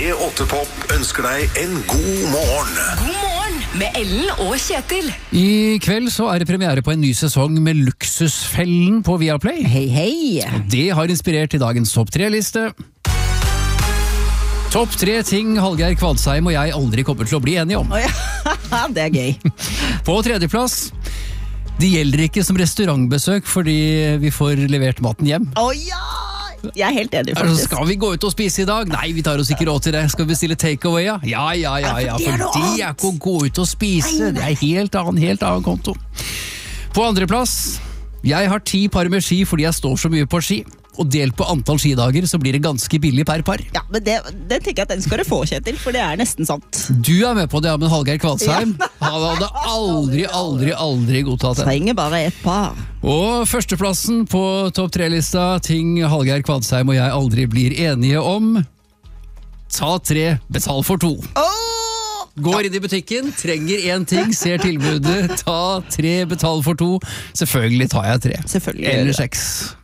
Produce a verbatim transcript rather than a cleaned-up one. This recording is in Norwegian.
P åtte Pop ønsker deg en god morgen. God morgen med Ellen og Kjetil. I kveld så er det premiere på en ny sesong med Luksusfellen på Viaplay. Hei, hei. Det har inspirert til dagens topp tre-liste. Topp tre ting Hallgeir Kvadsheim og jeg aldri kommer til å bli enige om. Oh, ja. Det er gøy. På tredjeplass, det gjelder ikke som restaurantbesøk fordi vi får levert maten hjem. Å oh, ja! Jeg er helt enig, Altså, faktisk. skal vi gå ut og spise i dag? Nei, vi tar oss ikke råd til det. Skal vi bestille takeaway, ja? Ja, ja, ja, ja, for det er ikke å gå ut og spise. Det er helt annen, helt annen konto. På andreplass, jeg har ti par med ski fordi jeg står så mye på ski. Og delt på antall skidager så blir det ganske billig per par. Ja, men det, det tenker jeg at den skal du få, Kjetil, for det er nesten sant. Du er med på det, men Hallgeir Kvadsheim, ja. Han hadde aldri, aldri, aldri godtatt det. Trenger bare et par. Og førsteplassen på topp tre-lista, ting Hallgeir Kvadsheim og jeg aldri blir enige om. Ta tre, betal for to. Oh! Går inn i butikken, trenger én ting, ser tilbudet, ta tre, betal for to. Selvfølgelig tar jeg tre. Selvfølgelig. Eller seks.